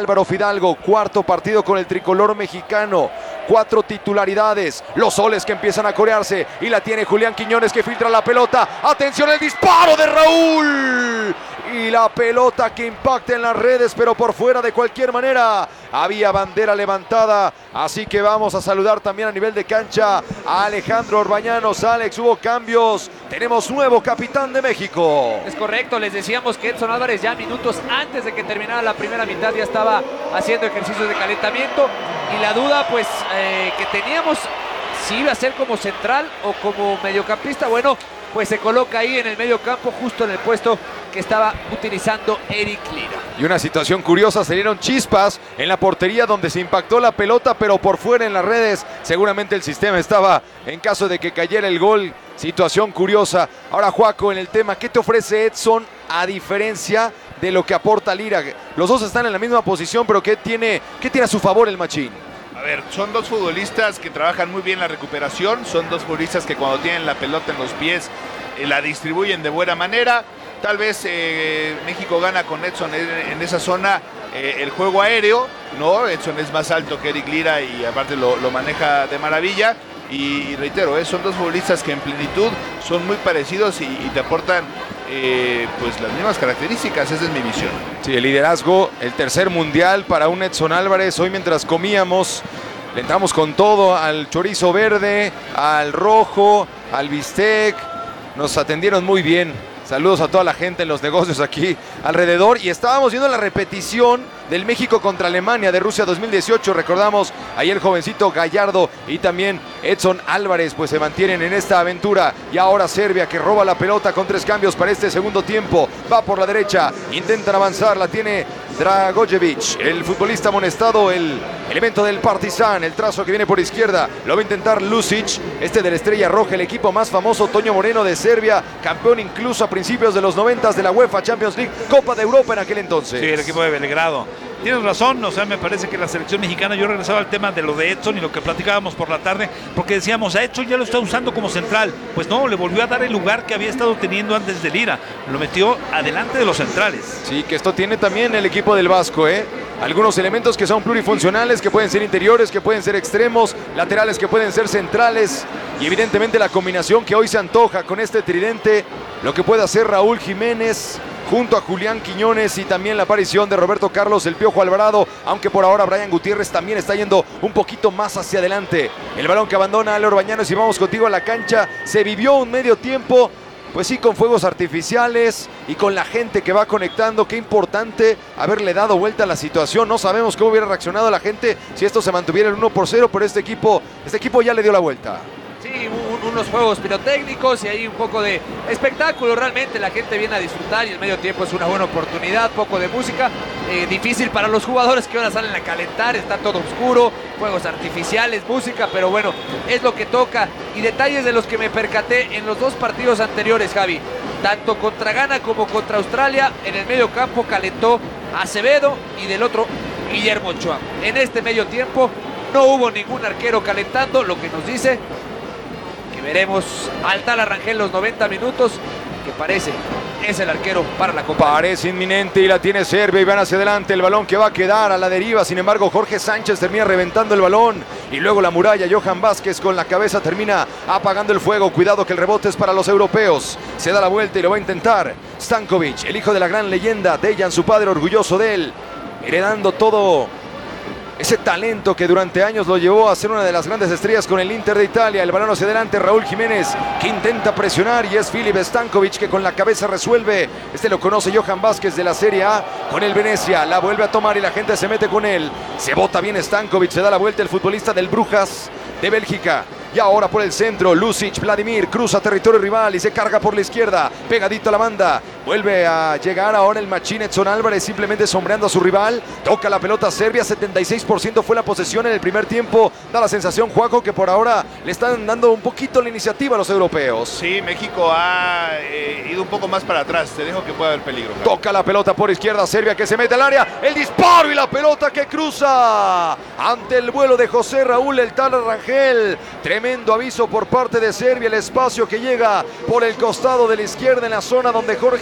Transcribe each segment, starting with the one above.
Álvaro Fidalgo, cuarto partido con el tricolor mexicano, 4 titularidades, los soles que empiezan a corearse y la tiene Julián Quiñones que filtra la pelota, atención el disparo de Raúl y la pelota que impacta en las redes pero por fuera de cualquier manera, había bandera levantada, así que vamos a saludar también a nivel de cancha a Alejandro Orbañanos. Alex, hubo cambios, tenemos nuevo capitán de México. Es correcto, les decíamos que Edson Álvarez ya minutos antes de que terminara la primera mitad ya estaba haciendo ejercicios de calentamiento y la duda pues que teníamos si iba a ser como central o como mediocampista, bueno, pues se coloca ahí en el medio campo justo en el puesto que estaba utilizando Eric Lira. Y una situación curiosa, salieron chispas en la portería donde se impactó la pelota, pero por fuera en las redes, seguramente el sistema estaba en caso de que cayera el gol. Situación curiosa. Ahora, Joaco, en el tema, ¿qué te ofrece Edson a diferencia de lo que aporta Lira? Los dos están en la misma posición, pero ¿qué tiene a su favor el Machín? A ver, son dos futbolistas que trabajan muy bien la recuperación, son dos futbolistas que cuando tienen la pelota en los pies la distribuyen de buena manera. Tal vez México gana con Edson en esa zona el juego aéreo, ¿no? Edson es más alto que Eric Lira y aparte lo maneja de maravilla. Y reitero, son dos futbolistas que en plenitud son muy parecidos y te aportan pues las mismas características. Esa es mi visión. Sí, el liderazgo, el tercer mundial para un Edson Álvarez. Hoy mientras comíamos le entramos con todo al chorizo verde, al rojo, al bistec. Nos atendieron muy bien. Saludos a toda la gente en los negocios aquí alrededor. Y estábamos viendo la repetición del México contra Alemania de Rusia 2018. Recordamos ahí el jovencito Gallardo y también Edson Álvarez pues se mantienen en esta aventura. Y ahora Serbia que roba la pelota con 3 cambios para este segundo tiempo. Va por la derecha, intentan avanzar, la tiene Dragojevic, el futbolista amonestado, el elemento del Partizan, el trazo que viene por izquierda. Lo va a intentar Lucic, este de la Estrella Roja, el equipo más famoso, Toño Moreno de Serbia, campeón incluso a principios de los 90 de la UEFA Champions League, Copa de Europa en aquel entonces. Sí, el equipo de Belgrado. Tienes razón, o sea, me parece que la selección mexicana, yo regresaba al tema de lo de Edson y lo que platicábamos por la tarde, porque decíamos, a Edson ya lo está usando como central. Pues no, le volvió a dar el lugar que había estado teniendo antes de Lira. Lo metió adelante de los centrales. Sí, que esto tiene también el equipo del Vasco, algunos elementos que son plurifuncionales, que pueden ser interiores, que pueden ser extremos, laterales que pueden ser centrales. Y evidentemente la combinación que hoy se antoja con este tridente, lo que puede hacer Raúl Jiménez junto a Julián Quiñones y también la aparición de Roberto Carlos El Piojo Alvarado, aunque por ahora Brian Gutiérrez también está yendo un poquito más hacia adelante. El balón que abandona Ale Orbañanos y vamos contigo a la cancha. Se vivió un medio tiempo, pues sí, con fuegos artificiales y con la gente que va conectando. Qué importante haberle dado vuelta a la situación. No sabemos cómo hubiera reaccionado la gente si esto se mantuviera el 1-0, pero este equipo ya le dio la vuelta. Sí, unos juegos pirotécnicos y ahí un poco de espectáculo. Realmente la gente viene a disfrutar y el medio tiempo es una buena oportunidad, poco de música. Difícil para los jugadores que ahora salen a calentar, está todo oscuro, fuegos artificiales, música, pero bueno, es lo que toca. Y detalles de los que me percaté en los 2 partidos anteriores, Javi. Tanto contra Ghana como contra Australia, en el medio campo calentó Acevedo y del otro Guillermo Ochoa. En este medio tiempo no hubo ningún arquero calentando, lo que nos dice que veremos al Tala Rangel los 90 minutos, que parece es el arquero para la Copa. Parece inminente y la tiene Serbia y van hacia adelante. El balón que va a quedar a la deriva. Sin embargo, Jorge Sánchez termina reventando el balón. Y luego la muralla. Johan Vázquez con la cabeza termina apagando el fuego. Cuidado que el rebote es para los europeos. Se da la vuelta y lo va a intentar Stankovic, el hijo de la gran leyenda Dejan, su padre, orgulloso de él, heredando todo ese talento que durante años lo llevó a ser una de las grandes estrellas con el Inter de Italia. El balón hacia adelante, Raúl Jiménez que intenta presionar y es Filip Stankovic que con la cabeza resuelve. Este lo conoce Johan Vázquez de la Serie A con el Venecia. La vuelve a tomar y la gente se mete con él. Se bota bien Stankovic, se da la vuelta el futbolista del Brujas de Bélgica. Y ahora por el centro, Lucic, Vladimir, cruza territorio rival y se carga por la izquierda, pegadito a la banda. Vuelve a llegar ahora el Machín Edson Álvarez, simplemente sombreando a su rival. Toca la pelota Serbia, 76% fue la posesión en el primer tiempo. Da la sensación, Juaco, que por ahora le están dando un poquito la iniciativa a los europeos. Sí, México ha ido un poco más para atrás, te dejo que pueda haber peligro. Toca la pelota por izquierda, Serbia que se mete al área, el disparo y la pelota que cruza ante el vuelo de José Raúl El Tala Rangel. Tremendo aviso por parte de Serbia, el espacio que llega por el costado de la izquierda en la zona donde Jorge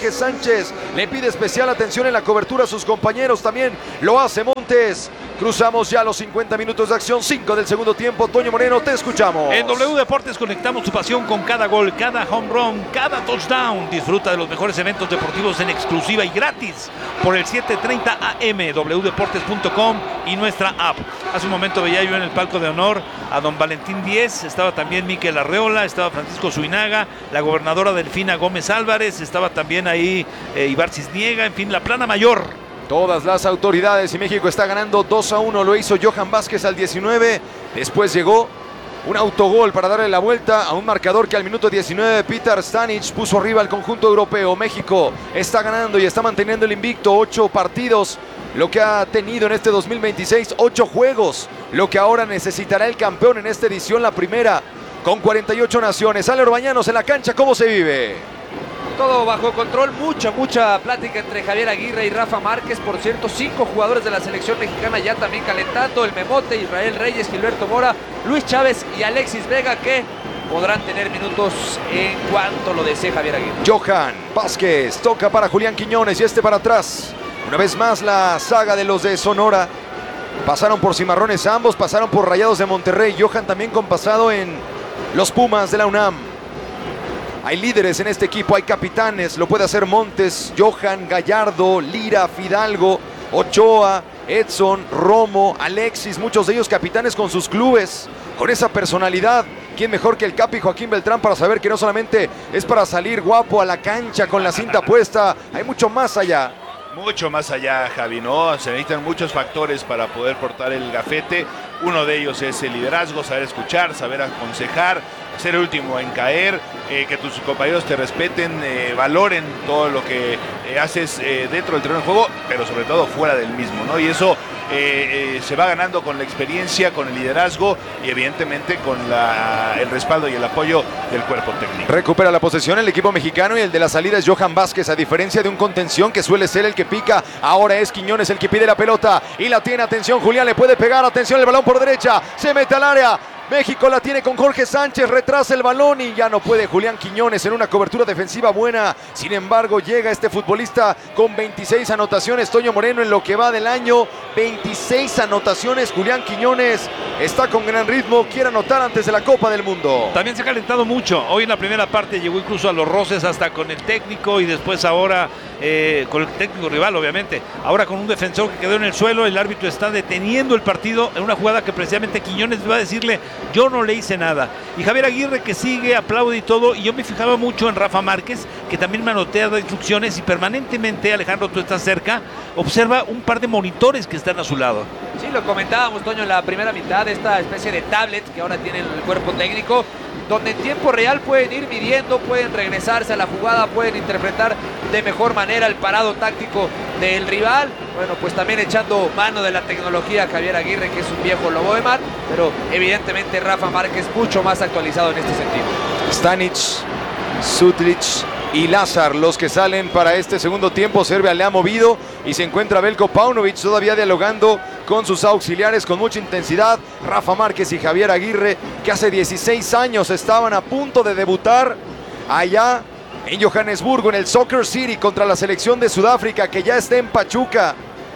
Jorge Sánchez le pide especial atención en la cobertura a sus compañeros, también lo hace Montes. Cruzamos ya los 50 minutos de acción, 5 del segundo tiempo. Toño Moreno, te escuchamos. En W Deportes conectamos tu pasión con cada gol, cada home run, cada touchdown. Disfruta de los mejores eventos deportivos en exclusiva y gratis por el 7:30 AM, wdeportes.com y nuestra app. Hace un momento veía yo en el palco de honor a don Valentín Díez, estaba también Miquel Arreola, estaba Francisco Zuinaga, la gobernadora Delfina Gómez Álvarez, estaba también ahí Ibar Cisniega, en fin, la plana mayor. Todas las autoridades y México está ganando 2-1, lo hizo Johan Vázquez al 19, después llegó un autogol para darle la vuelta a un marcador que al minuto 19 Petar Stanic puso arriba al conjunto europeo. México está ganando y está manteniendo el invicto, 8 partidos, lo que ha tenido en este 2026, 8 juegos, lo que ahora necesitará el campeón en esta edición, la primera, con 48 naciones. Ale Orbañanos en la cancha, ¿cómo se vive? Todo bajo control, mucha plática entre Javier Aguirre y Rafa Márquez. Por cierto, 5 jugadores de la selección mexicana ya también calentando: el Memote, Israel Reyes, Gilberto Mora, Luis Chávez y Alexis Vega, que podrán tener minutos en cuanto lo desee Javier Aguirre. Johan Vázquez toca para Julián Quiñones y este para atrás. Una vez más la saga de los de Sonora. Pasaron por Cimarrones ambos, pasaron por Rayados de Monterrey. Johan también con pasado en los Pumas de la UNAM. Hay líderes en este equipo, hay capitanes, lo puede hacer Montes, Johan, Gallardo, Lira, Fidalgo, Ochoa, Edson, Romo, Alexis, muchos de ellos capitanes con sus clubes, con esa personalidad. ¿Quién mejor que el Capi Joaquín Beltrán para saber que no solamente es para salir guapo a la cancha con la cinta puesta, hay mucho más allá? Mucho más allá, Javi, ¿no? Se necesitan muchos factores para poder portar el gafete. Uno de ellos es el liderazgo, saber escuchar, saber aconsejar, ser el último en caer, que tus compañeros te respeten, valoren todo lo que haces dentro del terreno de juego, pero sobre todo fuera del mismo, ¿no? Y eso se va ganando con la experiencia, con el liderazgo y evidentemente con el respaldo y el apoyo del cuerpo técnico. Recupera la posesión el equipo mexicano y el de la salida es Johan Vázquez, a diferencia de un contención que suele ser el que pica, ahora es Quiñones el que pide la pelota y la tiene. Atención, Julián le puede pegar, atención, el balón por derecha, se mete al área. México la tiene con Jorge Sánchez, retrasa el balón y ya no puede Julián Quiñones en una cobertura defensiva buena. Sin embargo, llega este futbolista con 26 anotaciones. Toño Moreno, en lo que va del año, 26 anotaciones. Julián Quiñones está con gran ritmo, quiere anotar antes de la Copa del Mundo. También se ha calentado mucho. Hoy en la primera parte llegó incluso a los roces hasta con el técnico y después ahora con el técnico rival, obviamente. Ahora con un defensor que quedó en el suelo, el árbitro está deteniendo el partido en una jugada que precisamente Quiñones va a decirle: yo no le hice nada. Y Javier Aguirre, que sigue, aplaude y todo. Y yo me fijaba mucho en Rafa Márquez, que también me anoté de instrucciones y permanentemente, Alejandro, tú estás cerca, observa un par de monitores que están a su lado. Sí, lo comentábamos, Toño, en la primera mitad, esta especie de tablet que ahora tiene el cuerpo técnico, donde en tiempo real pueden ir midiendo, pueden regresarse a la jugada, pueden interpretar de mejor manera el parado táctico del rival. Bueno, pues también echando mano de la tecnología Javier Aguirre, que es un viejo lobo de mar, pero evidentemente Rafa Márquez mucho más actualizado en este sentido. Stanic, Sutlic y Lázar los que salen para este segundo tiempo. Serbia le ha movido y se encuentra Veljko Paunovic todavía dialogando con sus auxiliares con mucha intensidad. Rafa Márquez y Javier Aguirre, que hace 16 años estaban a punto de debutar allá en Johannesburgo, en el Soccer City, contra la selección de Sudáfrica, que ya está en Pachuca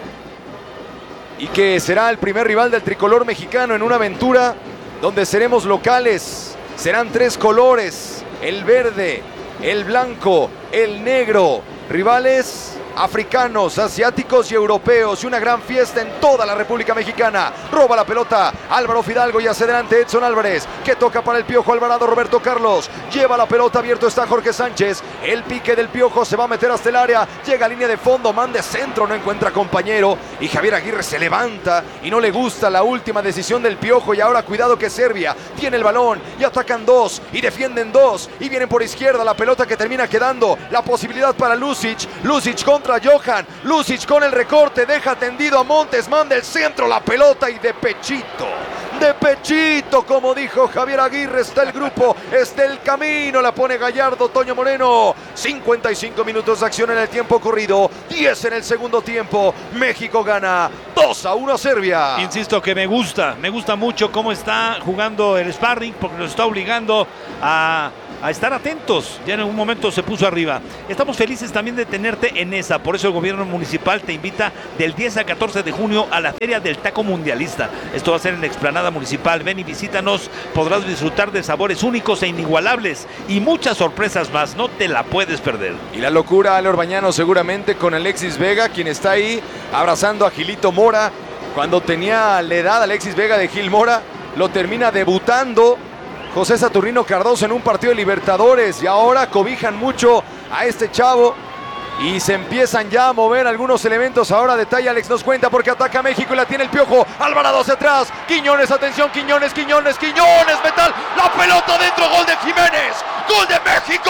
y que será el primer rival del tricolor mexicano en una aventura donde seremos locales. Serán 3 colores: el verde, el blanco, el negro. Rivales africanos, asiáticos y europeos, y una gran fiesta en toda la República Mexicana. Roba la pelota Álvaro Fidalgo y hacia adelante Edson Álvarez, que toca para el Piojo Alvarado. Roberto Carlos lleva la pelota, abierto está Jorge Sánchez, el pique del Piojo se va a meter hasta el área, llega a línea de fondo, manda centro, no encuentra compañero y Javier Aguirre se levanta y no le gusta la última decisión del Piojo. Y ahora cuidado que Serbia tiene el balón y atacan 2 y defienden 2 y vienen por izquierda, la pelota que termina quedando, la posibilidad para Lucic contra Johan, Lucic con el recorte, deja tendido a Montes, manda el centro, la pelota y de pechito de pechito, como dijo Javier Aguirre. Está el grupo, está el camino, la pone Gallardo, Toño Moreno. 55 minutos de acción en el tiempo corrido, 10 en el segundo tiempo. México gana 2-1 a Serbia. Insisto que me gusta mucho cómo está jugando el sparring, porque nos está obligando a estar atentos. Ya en algún momento se puso arriba. Estamos felices también de tenerte en esa. Por eso el gobierno municipal te invita del 10 al 14 de junio a la Feria del Taco Mundialista. Esto va a ser en la explanada municipal. Ven y visítanos. Podrás disfrutar de sabores únicos e inigualables y muchas sorpresas más. No te la puedes perder. Y la locura, Ale Orbañano, seguramente con Alexis Vega, quien está ahí abrazando a Gilito Mora. Cuando tenía la edad Alexis Vega de Gil Mora, lo termina debutando José Saturnino Cardoso en un partido de Libertadores, y ahora cobijan mucho a este chavo y se empiezan ya a mover algunos elementos. Ahora detalle, Alex nos cuenta, porque ataca México y la tiene el Piojo. Alvarado hacia atrás, Quiñones, atención, Quiñones, metal, la pelota dentro, gol de Jiménez, gol de México,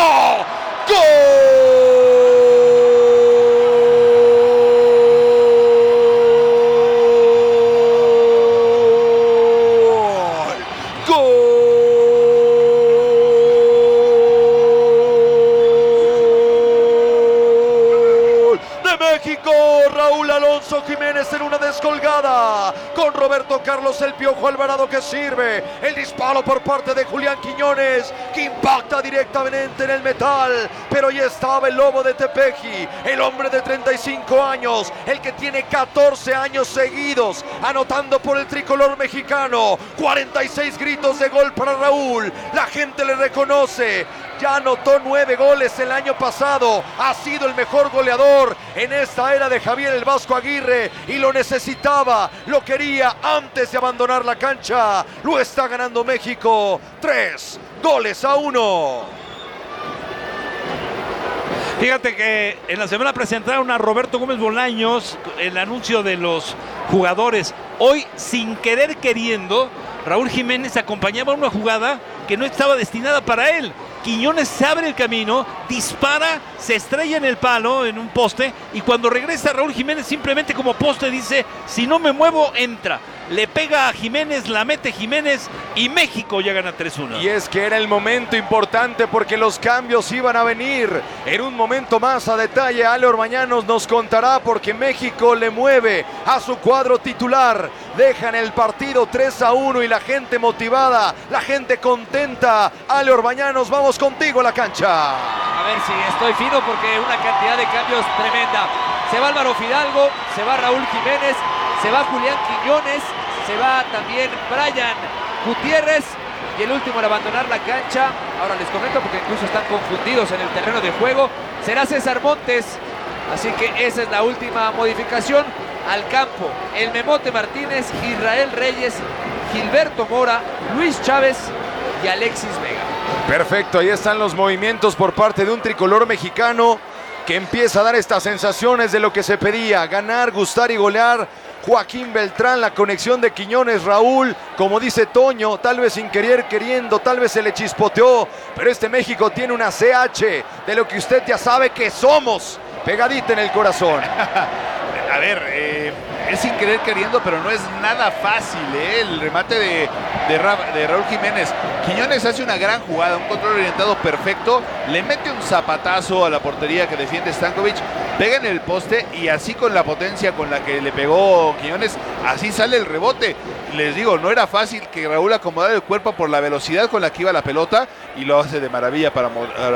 Raúl Alonso Jiménez en una descolgada con Roberto Carlos el Piojo Alvarado, que sirve el disparo por parte de Julián Quiñones, que impacta directamente en el metal, pero ya estaba el Lobo de Tepeji, el hombre de 35 años, el que tiene 14 años seguidos anotando por el tricolor mexicano. 46 gritos de gol para Raúl, la gente le reconoce. Ya anotó 9 goles el año pasado, ha sido el mejor goleador en esta era de Javier el Vasco Aguirre, y lo necesitaba, lo quería antes de abandonar la cancha. Lo está ganando México, 3-1. Fíjate que en la semana presentaron a Roberto Gómez Bolaños el anuncio de los jugadores. Hoy, sin querer queriendo, Raúl Jiménez acompañaba una jugada que no estaba destinada para él. Quiñones se abre el camino, dispara, se estrella en el palo, en un poste, y cuando regresa Raúl Jiménez simplemente como poste dice: si no me muevo, entra. Le pega a Jiménez, la mete Jiménez y México ya gana 3-1. Y es que era el momento importante, porque los cambios iban a venir. En un momento más, a detalle, Ale Orbañanos nos contará, porque México le mueve a su cuadro titular. Dejan el partido 3-1 y la gente motivada, la gente contenta. Ale Orbañanos, vamos contigo a la cancha. A ver si estoy fino, porque una cantidad de cambios tremenda. Se va Álvaro Fidalgo, se va Raúl Jiménez, se va Julián Quiñones, se va también Brian Gutiérrez, y el último en abandonar la cancha, ahora les comento porque incluso están confundidos en el terreno de juego, será César Montes. Así que esa es la última modificación al campo. El Memote Martínez, Israel Reyes, Gilberto Mora, Luis Chávez y Alexis Vega. Perfecto, ahí están los movimientos por parte de un tricolor mexicano que empieza a dar estas sensaciones de lo que se pedía: ganar, gustar y golear. Joaquín Beltrán, la conexión de Quiñones, Raúl, como dice Toño, tal vez sin querer queriendo, tal vez se le chispoteó, pero este México tiene una CH de lo que usted ya sabe que somos, pegadita en el corazón. A ver, es sin querer queriendo, pero no es nada fácil, el remate de Raúl Jiménez. Quiñones hace una gran jugada, un control orientado perfecto, le mete un zapatazo a la portería que defiende Stankovic, pega en el poste, y así con la potencia con la que le pegó Quiñones, así sale el rebote. Les digo, no era fácil que Raúl acomodara el cuerpo por la velocidad con la que iba la pelota, y lo hace de maravilla para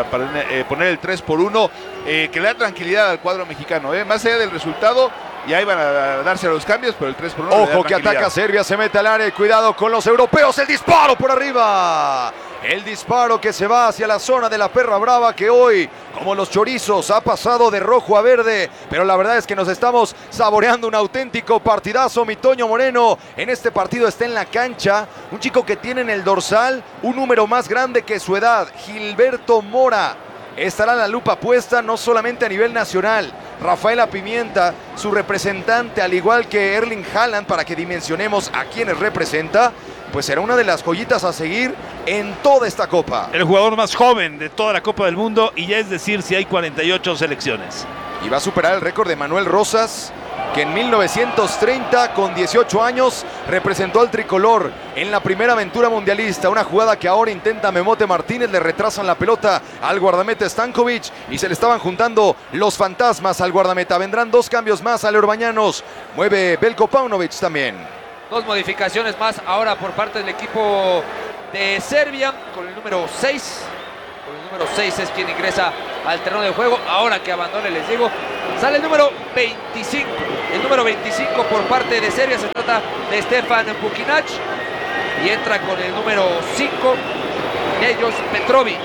poner el 3-1, que le da tranquilidad al cuadro mexicano. Más allá del resultado, ya iban a darse los cambios, pero el 3-1. Ojo que ataca Serbia, se mete al área, cuidado con los europeos, el disparo por arriba. El disparo que se va hacia la zona de la Perra Brava, que hoy, como los chorizos, ha pasado de rojo a verde. Pero la verdad es que nos estamos saboreando un auténtico partidazo. Mi Toño Moreno en este partido está en la cancha. Un chico que tiene en el dorsal un número más grande que su edad, Gilberto Mora. Estará la lupa puesta no solamente a nivel nacional. Rafaela Pimienta, su representante, al igual que Erling Haaland, para que dimensionemos a quienes representa, pues será una de las joyitas a seguir en toda esta Copa. El jugador más joven de toda la Copa del Mundo, y ya es decir si hay 48 selecciones. Y va a superar el récord de Manuel Rosas que en 1930, con 18 años, representó al tricolor en la primera aventura mundialista. Una jugada que ahora intenta Memote Martínez, le retrasan la pelota al guardameta Stankovic y se le estaban juntando los fantasmas al guardameta. Vendrán 2 cambios más a Leorbañanos. Mueve Belko Paunovic también. 2 modificaciones más ahora por parte del equipo de Serbia con el número 6. Con el número 6 es quien ingresa al terreno de juego. Ahora que abandone, les digo, sale el número 25. El número 25 por parte de Serbia se trata de Stefan Bukinac. Y entra con el número 5, Nejos Petrovic.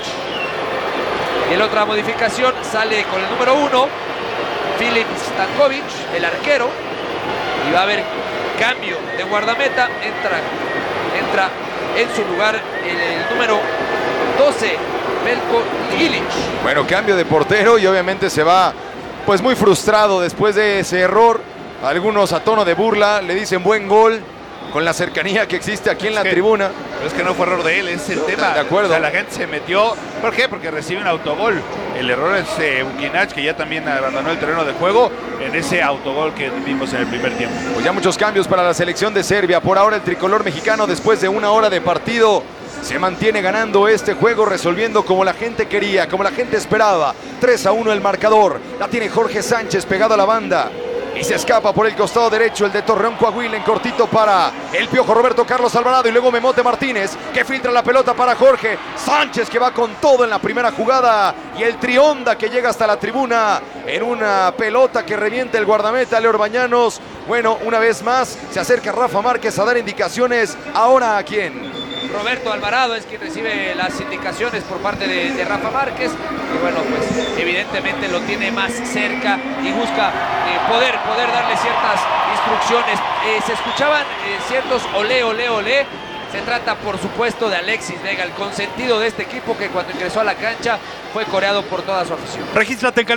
Y la otra modificación sale con el número 1, Filip Stankovic, el arquero. Y va a haber cambio de guardameta. Entra en su lugar el número 12, Veljko Ilić. Bueno, cambio de portero y obviamente se va pues muy frustrado después de ese error. Algunos a tono de burla le dicen buen gol con la cercanía que existe aquí en la tribuna. Pero es que no fue error de él, es el tema. De acuerdo. O sea, la gente se metió. ¿Por qué? Porque recibe un autogol. El error es Bukinac, que ya también abandonó el terreno de juego en ese autogol que vimos en el primer tiempo. Pues ya muchos cambios para la selección de Serbia. Por ahora el tricolor mexicano, después de 1 hora de partido, se mantiene ganando este juego, resolviendo como la gente quería, como la gente esperaba. 3-1 el marcador. La tiene Jorge Sánchez pegado a la banda. Y se escapa por el costado derecho el de Torreón Coahuila en cortito para el Piojo Roberto Carlos Alvarado y luego Memote Martínez que filtra la pelota para Jorge Sánchez que va con todo en la primera jugada y el Trionda que llega hasta la tribuna en una pelota que revienta el guardameta Leorbañanos. Bueno, una vez más se acerca Rafa Márquez a dar indicaciones. Ahora ¿a quién? Roberto Alvarado es quien recibe las indicaciones por parte de Rafa Márquez, que bueno, pues evidentemente lo tiene más cerca y busca poder darle ciertas instrucciones. Se escuchaban ciertos olé, olé, olé. Se trata por supuesto de Alexis Vega, el consentido de este equipo que cuando ingresó a la cancha fue coreado por toda su afición. Regístrate en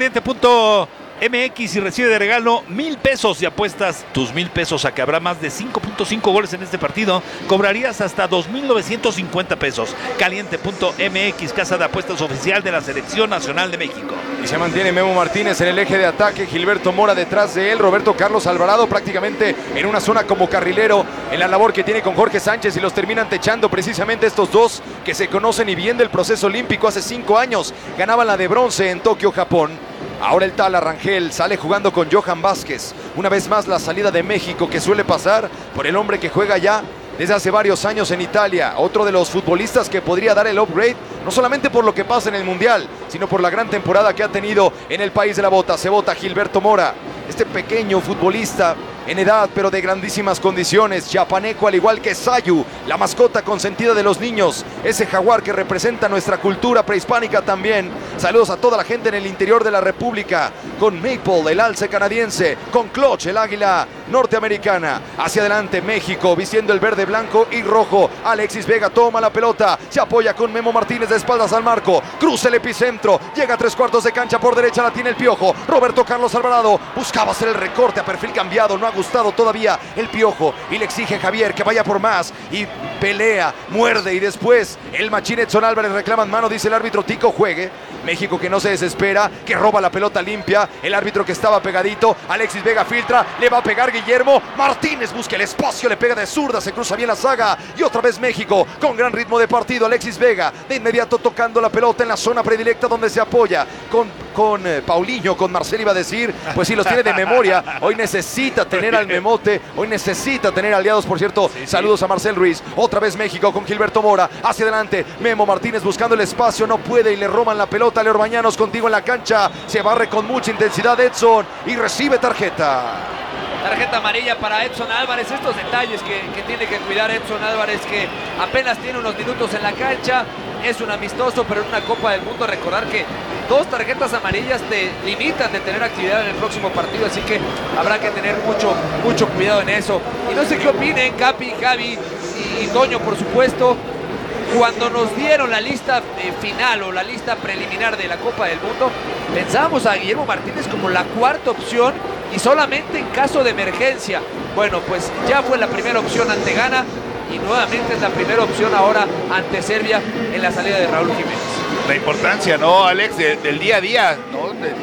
caliente.mx y recibe de regalo 1,000 pesos y apuestas tus 1,000 pesos a que habrá más de 5.5 goles en este partido. Cobrarías hasta 2,950 pesos. Caliente.mx, casa de apuestas oficial de la Selección Nacional de México. Y se mantiene Memo Martínez en el eje de ataque, Gilberto Mora detrás de él, Roberto Carlos Alvarado prácticamente en una zona como carrilero en la labor que tiene con Jorge Sánchez y los terminan techando precisamente estos dos que se conocen y bien del proceso olímpico. Hace 5 años ganaban la de bronce en Tokio, Japón. Ahora el Tala Rangel sale jugando con Johan Vázquez. Una vez más la salida de México que suele pasar por el hombre que juega ya desde hace varios años en Italia. Otro de los futbolistas que podría dar el upgrade, no solamente por lo que pasa en el Mundial, sino por la gran temporada que ha tenido en el país de la bota. Se bota Gilberto Mora, este pequeño futbolista en edad, pero de grandísimas condiciones. Chiapaneco, al igual que Sayu, la mascota consentida de los niños. Ese jaguar que representa nuestra cultura prehispánica también. Saludos a toda la gente en el interior de la República. Con Maple, el alce canadiense. Con Clutch, el águila norteamericana. Hacia adelante México, vistiendo el verde, blanco y rojo. Alexis Vega toma la pelota. Se apoya con Memo Martínez de espaldas al marco. Cruza el epicentro. Llega a 3/4 de cancha por derecha. La tiene el Piojo. Roberto Carlos Alvarado buscaba hacer el recorte a perfil cambiado. No ha gustado todavía el Piojo y le exige Javier que vaya por más y pelea, muerde y después el machín Edson Álvarez reclaman mano, dice el árbitro Tico juegue. México que no se desespera, que roba la pelota limpia, el árbitro que estaba pegadito, Alexis Vega filtra, le va a pegar Guillermo Martínez, busca el espacio, le pega de zurda, se cruza bien la saga y otra vez México con gran ritmo de partido. Alexis Vega de inmediato tocando la pelota en la zona predilecta donde se apoya con Paulinho, con Marcel iba a decir, pues sí los tiene de memoria, hoy necesita tener al Memote, hoy necesita tener aliados, por cierto, saludos a Marcel Ruiz, otra vez México con Gilberto Mora, hacia adelante, Memo Martínez buscando el espacio, no puede y le roban la pelota. Leorbañanos contigo en la cancha, se barre con mucha intensidad Edson y recibe tarjeta. Tarjeta amarilla para Edson Álvarez. Estos detalles que tiene que cuidar Edson Álvarez, que apenas tiene unos minutos en la cancha. Es un amistoso, pero en una Copa del Mundo recordar que 2 tarjetas amarillas te limitan de tener actividad en el próximo partido, así que habrá que tener mucho cuidado en eso. Y no sé qué opinen Capi, Javi y Toño, por supuesto. Cuando nos dieron la lista final o la lista preliminar de la Copa del Mundo, pensábamos a Guillermo Martínez como la 4ª opción y solamente en caso de emergencia. Bueno, pues ya fue la primera opción ante Ghana y nuevamente es la primera opción ahora ante Serbia en la salida de Raúl Jiménez. La importancia, ¿no, Alex? Del día a día, ¿no?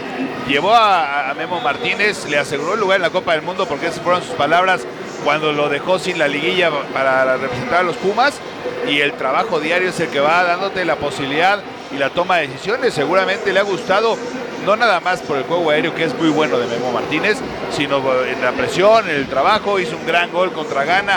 llevó a Memo Martínez, le aseguró el lugar en la Copa del Mundo, porque esas fueron sus palabras cuando lo dejó sin la liguilla para representar a los Pumas, y el trabajo diario es el que va dándote la posibilidad y la toma de decisiones. Seguramente le ha gustado, no nada más por el juego aéreo, que es muy bueno de Memo Martínez, sino en la presión, en el trabajo. Hizo un gran gol contra Ghana,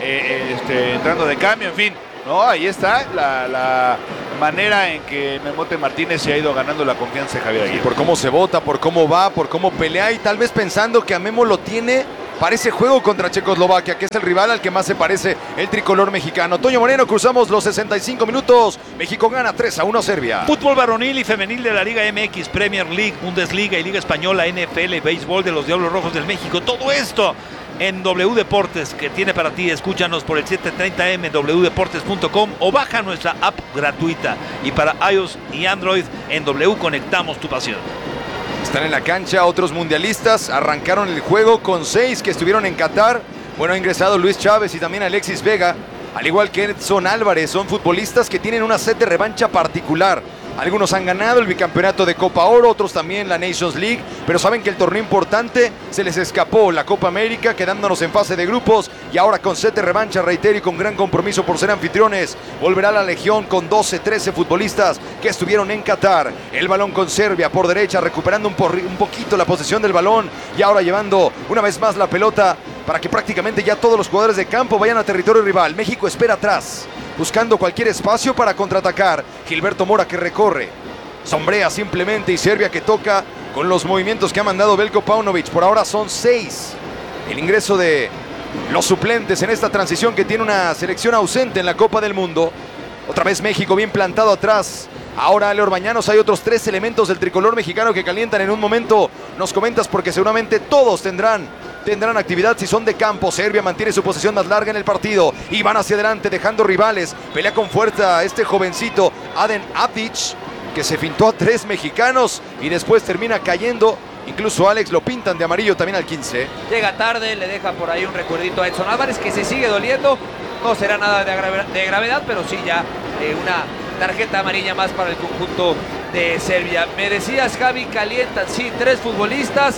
entrando de cambio, en fin. No, ahí está la manera en que Memote Martínez se ha ido ganando la confianza de Javier Aguirre. Por cómo se vota, por cómo va, por cómo pelea, y tal vez pensando que a Memo lo tiene para ese juego contra Checoslovaquia, que es el rival al que más se parece el tricolor mexicano. Toño Moreno, cruzamos los 65 minutos. México gana 3-1 a Serbia. Fútbol varonil y femenil de la Liga MX, Premier League, Bundesliga y Liga Española, NFL, béisbol de los Diablos Rojos del México. Todo esto en W Deportes, que tiene para ti. Escúchanos por el 730M, wdeportes.com, o baja nuestra app gratuita. Y para iOS y Android, en W Conectamos tu pasión. Están en la cancha otros mundialistas. Arrancaron el juego con 6 que estuvieron en Qatar. Bueno, ha ingresado Luis Chávez y también Alexis Vega, al igual que Edson Álvarez. Son futbolistas que tienen una sed de revancha particular. Algunos han ganado el bicampeonato de Copa Oro, otros también la Nations League, pero saben que el torneo importante se les escapó, la Copa América, quedándonos en fase de grupos, y ahora con sed de revancha, reitero, y con gran compromiso por ser anfitriones, volverá la Legión con 12, 13 futbolistas que estuvieron en Qatar. El balón con Serbia por derecha, recuperando un poquito la posesión del balón, y ahora llevando una vez más la pelota para que prácticamente ya todos los jugadores de campo vayan a territorio rival. México espera atrás, buscando cualquier espacio para contraatacar. Gilberto Mora que recorre, sombrea simplemente, y Serbia que toca con los movimientos que ha mandado Veljko Paunovic. Por ahora son 6 el ingreso de los suplentes en esta transición que tiene una selección ausente en la Copa del Mundo. Otra vez México bien plantado atrás. Ahora Ale Orbañanos, hay otros 3 elementos del tricolor mexicano que calientan en un momento. Nos comentas, porque seguramente todos tendrán actividad si son de campo. Serbia mantiene su posesión más larga en el partido y van hacia adelante dejando rivales. Pelea con fuerza este jovencito Aden Abdic, que se fintó a 3 mexicanos y después termina cayendo. Incluso Alex lo pintan de amarillo también al 15. Llega tarde, le deja por ahí un recuerdito a Edson Álvarez, que se sigue doliendo. No será nada de gravedad, pero sí ya una tarjeta amarilla más para el conjunto de Serbia. Me decías, Javi, calientan, sí, 3 futbolistas.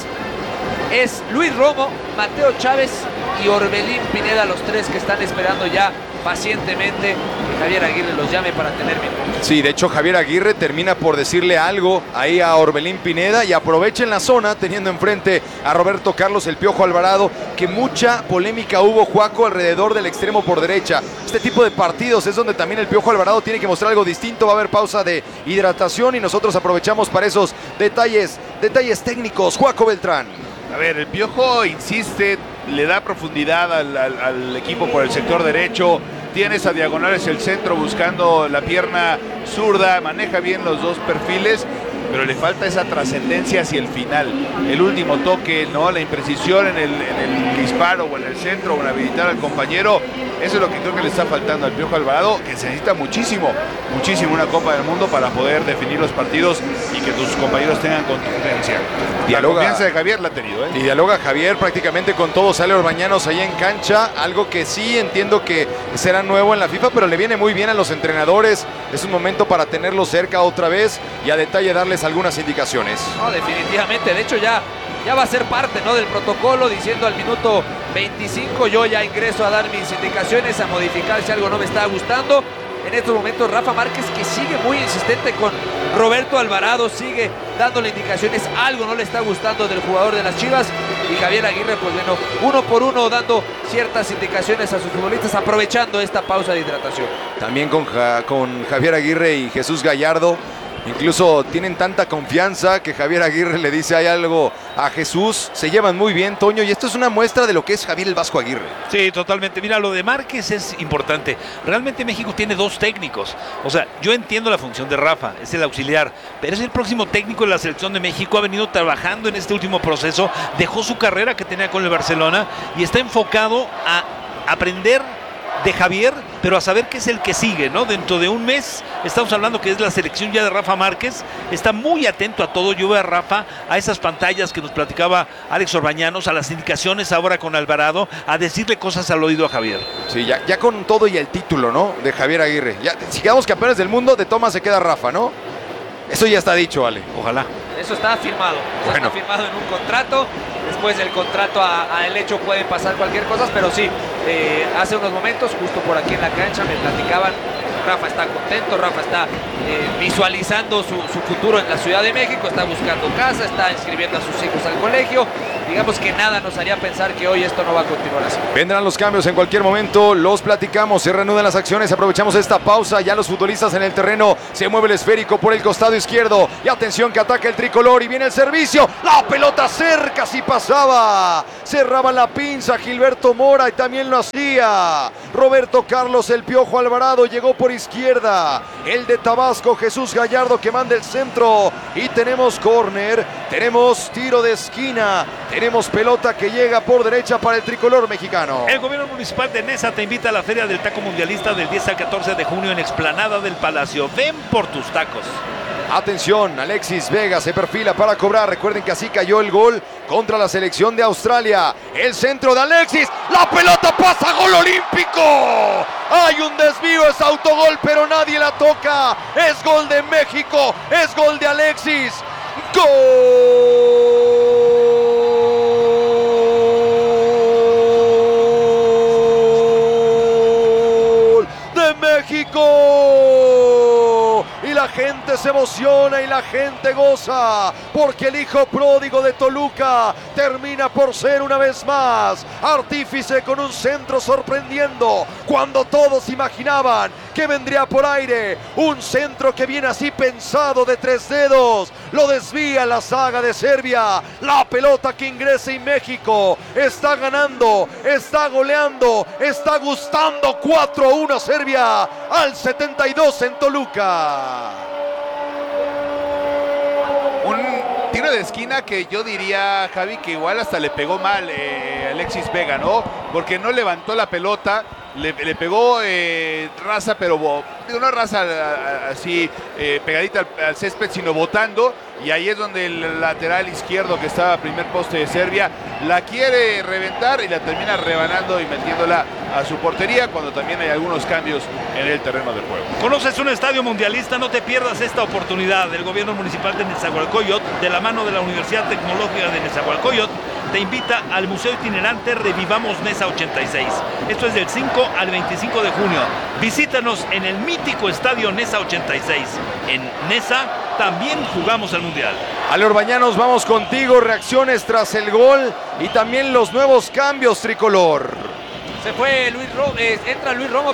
Es Luis Romo, Mateo Chávez y Orbelín Pineda, los 3 que están esperando ya pacientemente que Javier Aguirre los llame para tener minutos. Sí, de hecho Javier Aguirre termina por decirle algo ahí a Orbelín Pineda, y aprovecha en la zona teniendo enfrente a Roberto Carlos el Piojo Alvarado, que mucha polémica hubo, Juaco, alrededor del extremo por derecha. Este tipo de partidos es donde también el Piojo Alvarado tiene que mostrar algo distinto. Va a haber pausa de hidratación y nosotros aprovechamos para esos detalles técnicos. Juaco Beltrán. A ver, el Piojo insiste, le da profundidad al equipo por el sector derecho, tiene esa diagonal hacia el centro buscando la pierna zurda, maneja bien los 2 perfiles, pero le falta esa trascendencia hacia el final, el último toque, ¿no? La imprecisión en el disparo o en el centro, o en habilitar al compañero. Eso es lo que creo que le está faltando al Piojo Alvarado, que se necesita muchísimo una Copa del Mundo para poder definir los partidos y que tus compañeros tengan contundencia. La confianza de Javier la ha tenido, ¿eh? Y dialoga Javier prácticamente con todos. Sale Orbañanos ahí en cancha, algo que sí entiendo que será nuevo en la FIFA, pero le viene muy bien a los entrenadores. Es un momento para tenerlos cerca otra vez y a detalle darles algunas indicaciones. No, definitivamente, de hecho ya va a ser parte, ¿no?, del protocolo, diciendo al minuto 25 yo ya ingreso a dar mis indicaciones, a modificar si algo no me está gustando. En estos momentos Rafa Márquez, que sigue muy insistente con Roberto Alvarado, sigue dándole indicaciones, algo no le está gustando del jugador de las Chivas, y Javier Aguirre, pues bueno, uno por uno dando ciertas indicaciones a sus futbolistas, aprovechando esta pausa de hidratación. También con Javier Aguirre y Jesús Gallardo. Incluso tienen tanta confianza que Javier Aguirre le dice hay algo a Jesús. Se llevan muy bien, Toño, y esto es una muestra de lo que es Javier el Vasco Aguirre. Sí, totalmente. Mira, lo de Márquez es importante. Realmente México tiene 2 técnicos. O sea, yo entiendo la función de Rafa, es el auxiliar, pero es el próximo técnico de la selección de México. Ha venido trabajando en este último proceso, dejó su carrera que tenía con el Barcelona y está enfocado a aprender de Javier, pero a saber qué es el que sigue, ¿no? Dentro de un mes estamos hablando que es la selección ya de Rafa Márquez. Está muy atento a todo. Yo veo a Rafa, a esas pantallas que nos platicaba Alex Orbañanos, a las indicaciones ahora con Alvarado, a decirle cosas al oído a Javier. Sí, ya con todo y el título, ¿no?, de Javier Aguirre. Ya, si quedamos campeones del mundo, de toma se queda Rafa, ¿no? Eso ya está dicho, Ale. Ojalá. Eso está firmado. Eso Bueno. está firmado en un contrato. Después del contrato al hecho pueden pasar cualquier cosa, pero sí, hace unos momentos, justo por aquí en la cancha, me platicaban, Rafa está contento, Rafa está visualizando su futuro en la Ciudad de México, está buscando casa, está inscribiendo a sus hijos al colegio. Digamos que nada nos haría pensar que hoy esto no va a continuar así. Vendrán los cambios en cualquier momento, los platicamos, se reanudan las acciones, aprovechamos esta pausa, ya los futbolistas en el terreno, se mueve el esférico por el costado izquierdo y atención que ataca el tricolor y viene el servicio, la pelota cerca si pasaba, cerraba la pinza Gilberto Mora y también lo hacía Roberto Carlos el Piojo Alvarado, llegó por izquierda, el de Tabasco Jesús Gallardo que manda el centro y tenemos córner, tenemos tiro de esquina, tenemos pelota que llega por derecha para el tricolor mexicano. El gobierno municipal de Nesa te invita a la Feria del Taco Mundialista del 10 al 14 de junio en Explanada del Palacio. Ven por tus tacos. Atención, Alexis Vega se perfila para cobrar. Recuerden que así cayó el gol contra la selección de Australia. El centro de Alexis, la pelota pasa, gol olímpico. Hay un desvío, es autogol, pero nadie la toca. Es gol de México, es gol de Alexis. ¡Gol de México! Y la gente se emociona y la gente goza porque el hijo pródigo de Toluca termina por ser una vez más artífice con un centro sorprendiendo cuando todos imaginaban que vendría por aire un centro que viene así pensado de 3 dedos, lo desvía la saga de Serbia, la pelota que ingresa y México está ganando, está goleando, está gustando 4-1 Serbia al 72 en Toluca. Un tiro de esquina que yo diría, Javi, que igual hasta le pegó mal Alexis Vega, ¿no? Porque no levantó la pelota, le pegó raza, pero no raza así pegadita al césped, sino botando. Y ahí es donde el lateral izquierdo que estaba a primer poste de Serbia la quiere reventar y la termina rebanando y metiéndola a su portería cuando también hay algunos cambios en el terreno de juego. ¿Conoces un estadio mundialista? No te pierdas esta oportunidad. El gobierno municipal de Nezahualcóyotl, de la mano de la Universidad Tecnológica de Nezahualcóyotl, te invita al Museo Itinerante Revivamos Nesa 86. Esto es del 5 al 25 de junio. Visítanos en el mítico estadio Nesa 86. En Nesa también jugamos al Mundial. Ale Orbañanos, vamos contigo, reacciones tras el gol y también los nuevos cambios tricolor. Se fue entra Luis Romo,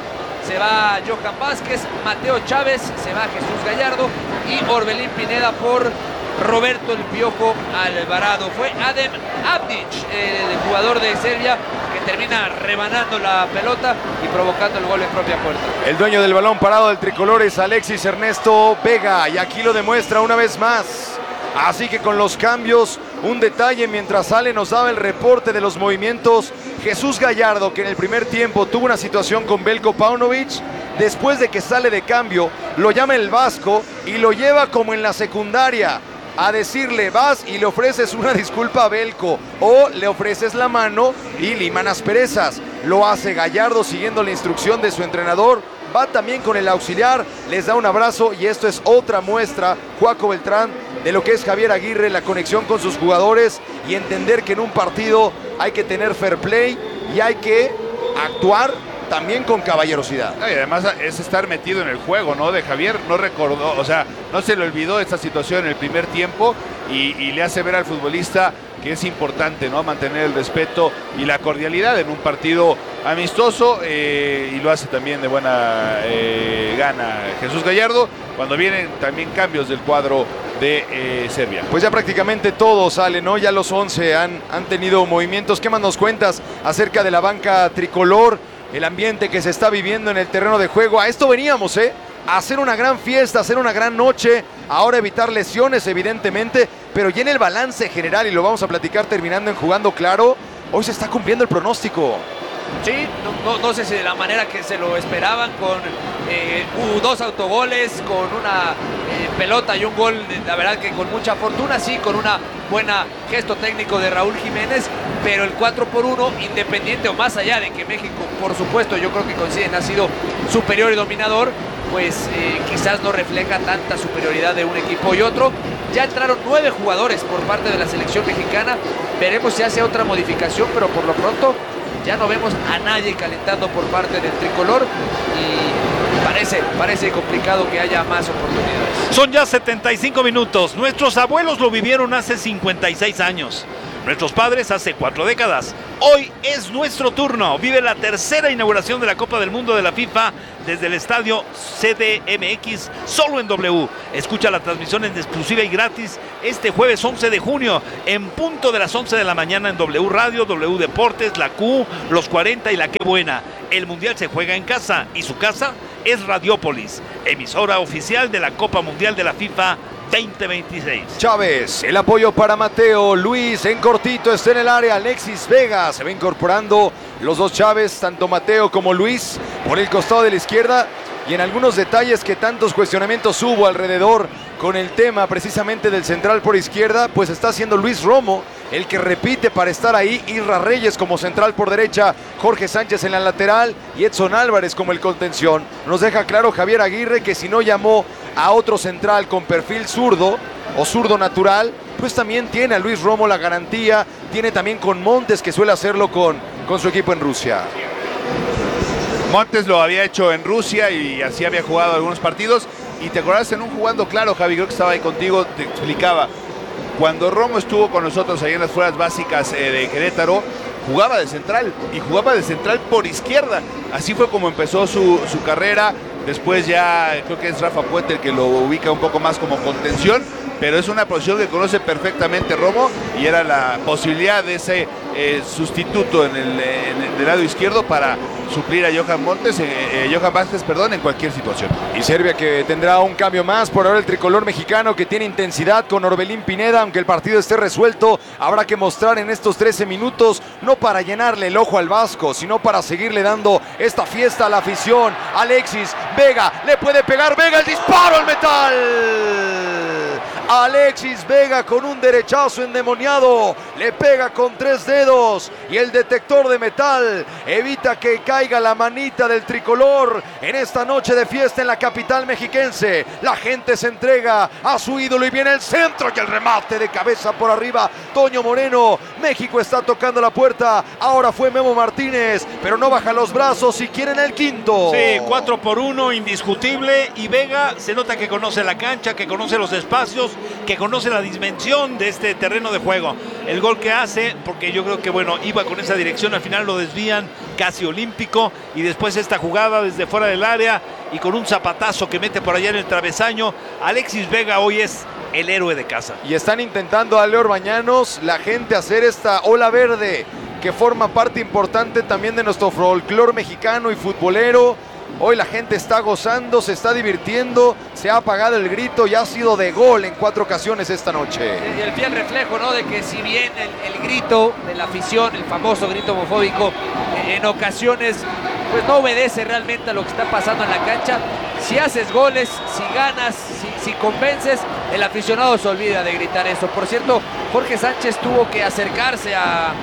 se va Johan Vázquez, Mateo Chávez, se va Jesús Gallardo y Orbelín Pineda por Roberto el Piojo Alvarado. Fue Adem Abdic, el jugador de Serbia, que termina rebanando la pelota y provocando el gol en propia puerta. El dueño del balón parado del tricolor es Alexis Ernesto Vega y aquí lo demuestra una vez más. Así que con los cambios, un detalle mientras sale nos daba el reporte de los movimientos. Jesús Gallardo, que en el primer tiempo tuvo una situación con Belko Paunovic, después de que sale de cambio, lo llama el Vasco y lo lleva como en la secundaria a decirle vas y le ofreces una disculpa a Belko o le ofreces la mano y liman asperezas. Lo hace Gallardo siguiendo la instrucción de su entrenador. Va también con el auxiliar, les da un abrazo y esto es otra muestra, Joaco Beltrán, de lo que es Javier Aguirre, la conexión con sus jugadores y entender que en un partido hay que tener fair play y hay que actuar también con caballerosidad. Y además es estar metido en el juego, ¿no? De Javier no recordó, o sea, no se le olvidó esta situación en el primer tiempo y le hace ver al futbolista que es importante, ¿no? Mantener el respeto y la cordialidad en un partido amistoso y lo hace también de buena gana Jesús Gallardo cuando vienen también cambios del cuadro de Serbia. Pues ya prácticamente todo sale, ¿no? Ya los 11 han tenido movimientos. ¿Qué más nos cuentas acerca de la banca tricolor? El ambiente que se está viviendo en el terreno de juego. A esto veníamos, a hacer una gran fiesta, a hacer una gran noche. Ahora evitar lesiones, evidentemente, pero ya en el balance general, y lo vamos a platicar terminando en Jugando Claro, hoy se está cumpliendo el pronóstico. Sí, no sé si de la manera que se lo esperaban, con 2 autogoles, con una pelota y un gol, la verdad que con mucha fortuna, sí, con una buena gesto técnico de Raúl Jiménez, pero el 4-1, independiente o más allá de que México, por supuesto, yo creo que coinciden, ha sido superior y dominador, pues quizás no refleja tanta superioridad de un equipo y otro. Ya entraron 9 jugadores por parte de la selección mexicana. Veremos si hace otra modificación, pero por lo pronto ya no vemos a nadie calentando por parte del tricolor y parece complicado que haya más oportunidades. Son ya 75 minutos. Nuestros abuelos lo vivieron hace 56 años. Nuestros padres hace 4 décadas. Hoy es nuestro turno. Vive la tercera inauguración de la Copa del Mundo de la FIFA desde el estadio CDMX, solo en W. Escucha la transmisión en exclusiva y gratis este jueves 11 de junio, en punto de las 11 de la mañana en W Radio, W Deportes, la Q, los 40 y la Qué Buena. El Mundial se juega en casa y su casa es Radiópolis, emisora oficial de la Copa Mundial de la FIFA 2026. Chávez, el apoyo para Mateo, Luis en cortito está en el área, Alexis Vega se va incorporando, los dos Chávez, tanto Mateo como Luis, por el costado de la izquierda, y en algunos detalles que tantos cuestionamientos hubo alrededor con el tema precisamente del central por izquierda, pues está haciendo Luis Romo el que repite para estar ahí, Isra Reyes como central por derecha, Jorge Sánchez en la lateral y Edson Álvarez como el contención. Nos deja claro Javier Aguirre que si no llamó a otro central con perfil zurdo o zurdo natural, pues también tiene a Luis Romo la garantía, tiene también con Montes que suele hacerlo con su equipo en Rusia. Montes lo había hecho en Rusia y así había jugado algunos partidos. Y te acordás en un jugando claro, Javi, creo que estaba ahí contigo, te explicaba. Cuando Romo estuvo con nosotros ahí en las fuerzas básicas de Querétaro, jugaba de central y jugaba de central por izquierda. Así fue como empezó su carrera. Después ya creo que es Rafa Puente el que lo ubica un poco más como contención, pero es una posición que conoce perfectamente Romo y era la posibilidad de ese sustituto en el lado izquierdo para suplir a Johan Vázquez, en cualquier situación. Y Serbia que tendrá un cambio más, por ahora el tricolor mexicano que tiene intensidad con Orbelín Pineda, aunque el partido esté resuelto, habrá que mostrar en estos 13 minutos, no para llenarle el ojo al Vasco, sino para seguirle dando esta fiesta a la afición. Alexis Vega, le puede pegar Vega, el disparo al metal. Alexis Vega con un derechazo endemoniado, le pega con 3 dedos y el detector de metal evita que caiga la manita del tricolor en esta noche de fiesta en la capital mexiquense. La gente se entrega a su ídolo y viene el centro y el remate de cabeza por arriba, Toño Moreno. México está tocando la puerta, ahora fue Memo Martínez, pero no baja los brazos y quieren el quinto. Sí, 4-1, indiscutible, y Vega se nota que conoce la cancha, que conoce los espacios, que conoce la dimensión de este terreno de juego. El gol que hace, porque yo creo que iba con esa dirección, al final lo desvían, casi olímpico, y después esta jugada desde fuera del área y con un zapatazo que mete por allá en el travesaño. Alexis Vega hoy es el héroe de casa. Y están intentando a Leo Bañanos, la gente, hacer esta ola verde que forma parte importante también de nuestro folclor mexicano y futbolero. Hoy la gente está gozando, se está divirtiendo, se ha apagado el grito y ha sido de gol en 4 ocasiones esta noche. Y el fiel reflejo, ¿no?, de que si bien el grito de la afición, el famoso grito homofóbico, en ocasiones pues no obedece realmente a lo que está pasando en la cancha. Si haces goles, si ganas, si convences, el aficionado se olvida de gritar eso. Por cierto, Jorge Sánchez tuvo que acercarse a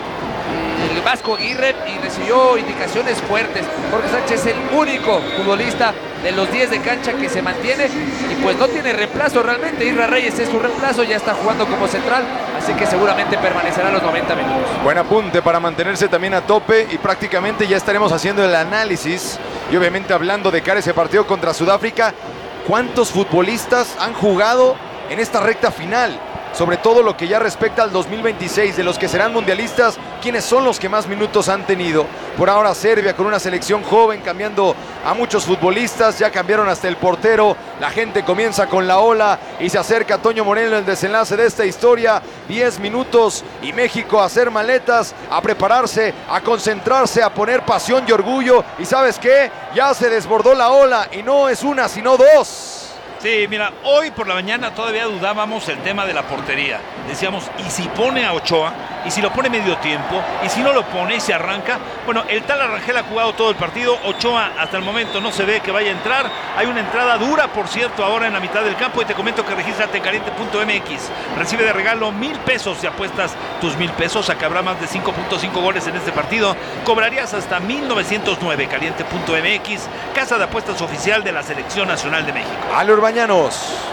el Vasco Aguirre y recibió indicaciones fuertes. Jorge Sánchez es el único futbolista de los 10 de cancha que se mantiene y pues no tiene reemplazo realmente. Isra Reyes es su reemplazo, ya está jugando como central, así que seguramente permanecerá los 90 minutos. Buen apunte para mantenerse también a tope y prácticamente ya estaremos haciendo el análisis y obviamente hablando de cara a ese partido contra Sudáfrica. ¿Cuántos futbolistas han jugado en esta recta final? Sobre todo lo que ya respecta al 2026, de los que serán mundialistas, ¿quiénes son los que más minutos han tenido? Por ahora Serbia con una selección joven, cambiando a muchos futbolistas, ya cambiaron hasta el portero, la gente comienza con la ola y se acerca a Toño Moreno el desenlace de esta historia. 10 minutos y México a hacer maletas, a prepararse, a concentrarse, a poner pasión y orgullo. ¿Y sabes qué? Ya se desbordó la ola y no es una sino 2. Sí, mira, hoy por la mañana todavía dudábamos el tema de la portería. Decíamos, ¿y si pone a Ochoa? ¿Y si lo pone medio tiempo? ¿Y si no lo pone y se arranca? Bueno, el tal Arrangel ha jugado todo el partido. Ochoa hasta el momento no se ve que vaya a entrar. Hay una entrada dura, por cierto, ahora en la mitad del campo. Y te comento que regístrate en caliente.mx. Recibe de regalo 1,000 pesos si apuestas tus 1,000 pesos. Acá habrá más de 5.5 goles en este partido. Cobrarías hasta 1,909. Caliente.mx, casa de apuestas oficial de la Selección Nacional de México. Ale Urbañanos.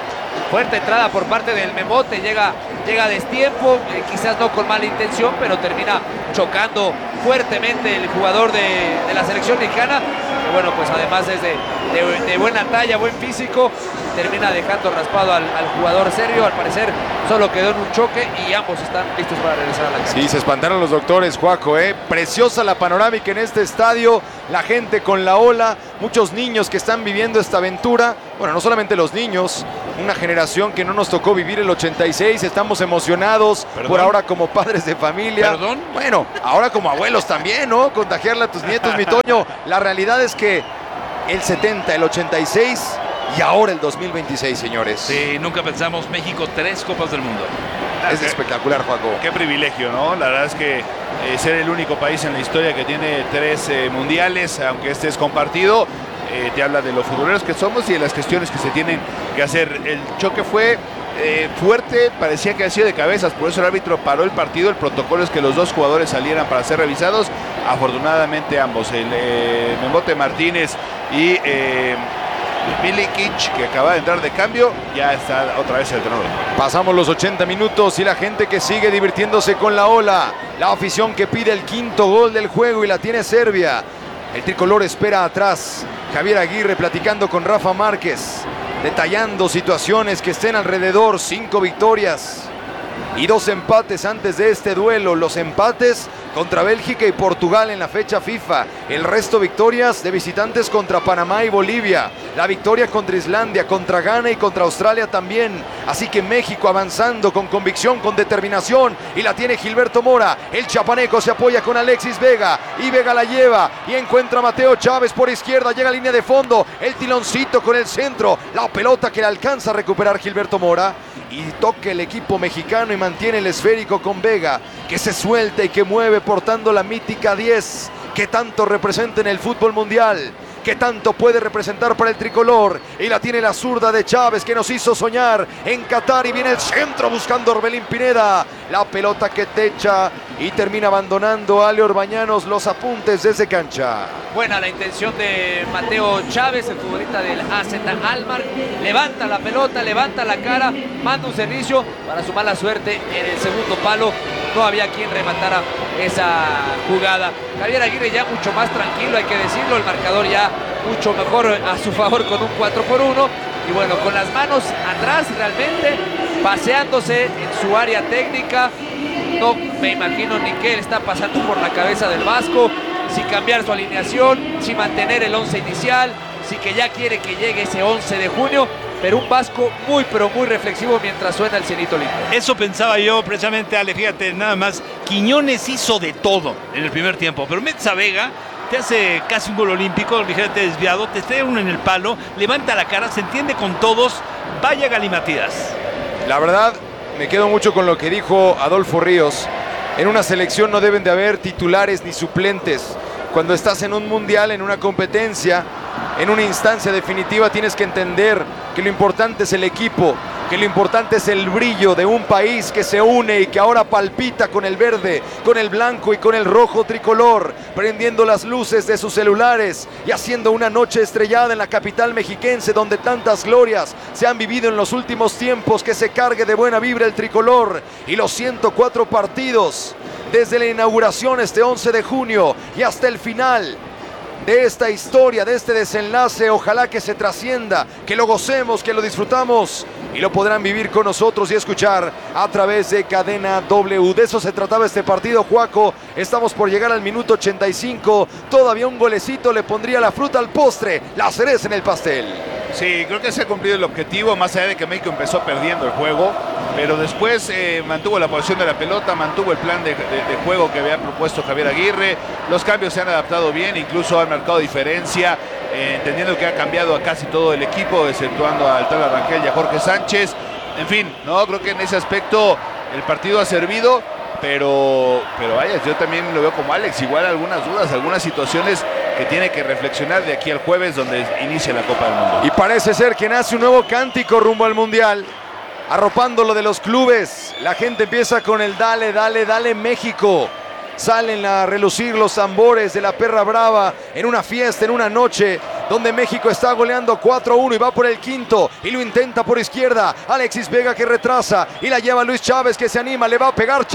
Fuerte entrada por parte del Memote, llega a destiempo, quizás no con mala intención, pero termina chocando fuertemente el jugador de la selección mexicana. Que bueno, pues además es de buena talla, buen físico, termina dejando raspado al jugador serbio. Al parecer solo quedó en un choque y ambos están listos para regresar a la cancha. Sí, se espantaron los doctores, Juaco, Preciosa la panorámica en este estadio, la gente con la ola, muchos niños que están viviendo esta aventura. Bueno, no solamente los niños, una generación que no nos tocó vivir el 86, estamos emocionados. ¿Perdón? Por ahora como padres de familia. ¿Perdón? Bueno, ahora como abuelos también, ¿no? Contagiarle a tus nietos, mi Toño. La realidad es que el 70, el 86 y ahora el 2026, señores. Sí, nunca pensamos México 3 Copas del Mundo. Es espectacular, Juaco. Qué privilegio, ¿no? La verdad es que ser el único país en la historia que tiene 3 mundiales, aunque este es compartido, te habla de lo futboleros que somos y de las gestiones que se tienen que hacer. El choque fue fuerte, parecía que había sido de cabezas, por eso el árbitro paró el partido. El protocolo es que los dos jugadores salieran para ser revisados. Afortunadamente ambos, el Memote Martínez y Milikic, que acaba de entrar de cambio, ya está otra vez el entrenador. Pasamos los 80 minutos y la gente que sigue divirtiéndose con la ola. La afición que pide el quinto gol del juego y la tiene Serbia. El tricolor espera atrás. Javier Aguirre platicando con Rafa Márquez, detallando situaciones que estén alrededor. 5 victorias y 2 empates antes de este duelo. Los empates contra Bélgica y Portugal en la fecha FIFA. El resto victorias de visitantes contra Panamá y Bolivia. La victoria contra Islandia, contra Ghana y contra Australia también. Así que México avanzando con convicción, con determinación. Y la tiene Gilberto Mora. El chapaneco se apoya con Alexis Vega. Y Vega la lleva y encuentra a Mateo Chávez por izquierda. Llega a línea de fondo. El tiloncito con el centro. La pelota que le alcanza a recuperar Gilberto Mora. Y toca el equipo mexicano y mantiene el esférico con Vega, que se suelta y que mueve portando la mítica 10, que tanto representa en el fútbol mundial, que tanto puede representar para el tricolor. Y la tiene la zurda de Chávez, que nos hizo soñar en Qatar. Y viene el centro buscando Orbelín Pineda. La pelota que techa y termina abandonando a Ale Orbañanos los apuntes desde cancha. Buena la intención de Mateo Chávez, el futbolista del AZ Alkmaar. Levanta la pelota, levanta la cara, manda un servicio. Para su mala suerte, en el segundo palo no había quien rematara esa jugada. Javier Aguirre ya mucho más tranquilo, hay que decirlo. El marcador ya mucho mejor a su favor con un 4-1. Y bueno, con las manos atrás realmente, paseándose en su área técnica. No me imagino ni qué le está pasando por la cabeza del vasco. Si cambiar su alineación, si mantener el 11 inicial, si que ya quiere que llegue ese 11 de junio. Pero un vasco muy, pero muy reflexivo mientras suena el cielito lindo. Eso pensaba yo precisamente, Ale, fíjate, nada más. Quiñones hizo de todo en el primer tiempo, pero metes a Vega, te hace casi un gol olímpico, ligeramente desviado, te trae uno en el palo, levanta la cara, se entiende con todos. Vaya galimatías. La verdad, me quedo mucho con lo que dijo Adolfo Ríos. En una selección no deben de haber titulares ni suplentes. Cuando estás en un mundial, en una competencia, en una instancia definitiva, tienes que entender que lo importante es el equipo, que lo importante es el brillo de un país que se une y que ahora palpita con el verde, con el blanco y con el rojo tricolor, prendiendo las luces de sus celulares y haciendo una noche estrellada en la capital mexiquense, donde tantas glorias se han vivido en los últimos tiempos. Que se cargue de buena vibra el tricolor y los 104 partidos desde la inauguración este 11 de junio y hasta el final de esta historia, de este desenlace. Ojalá que se trascienda, que lo gocemos, que lo disfrutamos y lo podrán vivir con nosotros y escuchar a través de Cadena W. De eso se trataba este partido, Juaco. Estamos por llegar al minuto 85. Todavía un golecito le pondría la fruta al postre, la cereza en el pastel. Sí, creo que se ha cumplido el objetivo, más allá de que México empezó perdiendo el juego, pero después mantuvo la posición de la pelota, mantuvo el plan de juego que había propuesto Javier Aguirre. Los cambios se han adaptado bien, incluso han marcado diferencia, entendiendo que ha cambiado a casi todo el equipo, exceptuando a Altala Rangel y a Jorge Sánchez. En fin, no creo que en ese aspecto el partido ha servido, pero vaya, yo también lo veo como Alex, igual algunas dudas, algunas situaciones que tiene que reflexionar de aquí al jueves, donde inicia la Copa del Mundo. Y parece ser que nace un nuevo cántico rumbo al Mundial, arropando lo de los clubes. La gente empieza con el dale, dale, dale México. Salen a relucir los tambores de la perra brava en una fiesta, en una noche donde México está goleando 4-1 y va por el quinto y lo intenta por izquierda. Alexis Vega que retrasa y la lleva Luis Chávez, que se anima, le va a pegar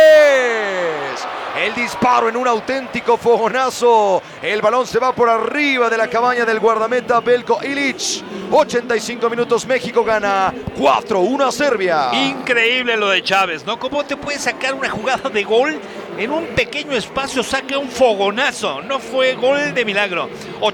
Chávez. El disparo en un auténtico fogonazo. El balón se va por arriba de la cabaña del guardameta Veljko Ilić. 85 minutos, México gana 4-1 a Serbia. Increíble lo de Chávez, ¿no? ¿Cómo te puede sacar una jugada de gol? En un pequeño espacio saca un fogonazo. No fue gol de milagro.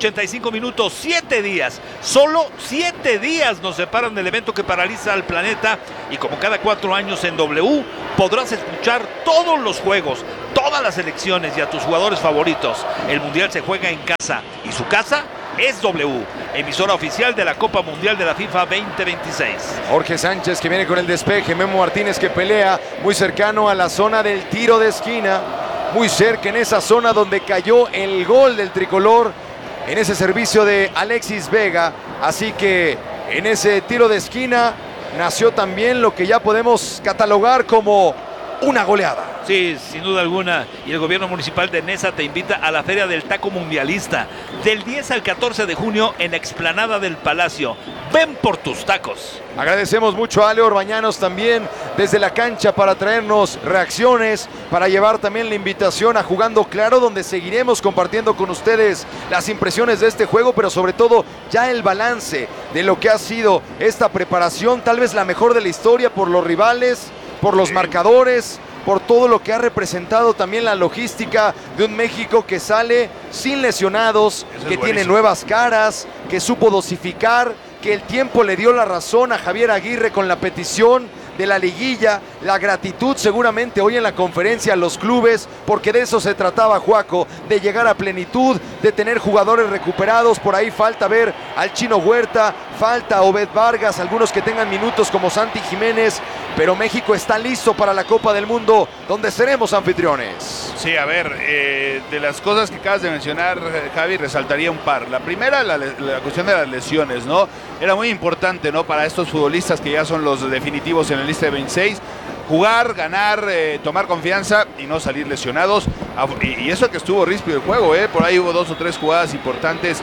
85 minutos, 7 días. Solo 7 días nos separan del evento que paraliza al planeta. Y como cada 4 años en W, podrás escuchar todos los juegos, todas las selecciones y a tus jugadores favoritos. El Mundial se juega en casa. Y su casa es W, emisora oficial de la Copa Mundial de la FIFA 2026. Jorge Sánchez que viene con el despeje, Memo Martínez que pelea muy cercano a la zona del tiro de esquina, muy cerca en esa zona donde cayó el gol del tricolor, en ese servicio de Alexis Vega. Así que en ese tiro de esquina nació también lo que ya podemos catalogar como una goleada. Sí, sin duda alguna. Y el gobierno municipal de Neza te invita a la Feria del Taco Mundialista del 10 al 14 de junio en la explanada del Palacio. Ven por tus tacos. Agradecemos mucho a Ale Orbañanos también desde la cancha para traernos reacciones, para llevar también la invitación a Jugando Claro, donde seguiremos compartiendo con ustedes las impresiones de este juego, pero sobre todo ya el balance de lo que ha sido esta preparación, tal vez la mejor de la historia por los rivales, por los marcadores, por todo lo que ha representado también la logística de un México que sale sin lesionados, que tiene nuevas caras, que supo dosificar, que el tiempo le dio la razón a Javier Aguirre con la petición de la liguilla, la gratitud seguramente hoy en la conferencia a los clubes, porque de eso se trataba, Juaco, de llegar a plenitud, de tener jugadores recuperados. Por ahí falta ver al Chino Huerta, falta Obed Vargas, algunos que tengan minutos como Santi Jiménez, pero México está listo para la Copa del Mundo, donde seremos anfitriones. Sí, a ver, de las cosas que acabas de mencionar, Javi, resaltaría un par. La primera, la cuestión de las lesiones, ¿no? Era muy importante, ¿no? Para estos futbolistas que ya son los definitivos en la lista de 26, jugar, ganar, tomar confianza y no salir lesionados. Y eso que estuvo ríspido el juego, por ahí hubo 2 o 3 jugadas importantes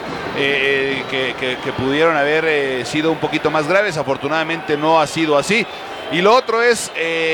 que pudieron haber sido un poquito más graves. Afortunadamente no ha sido así. Y lo otro es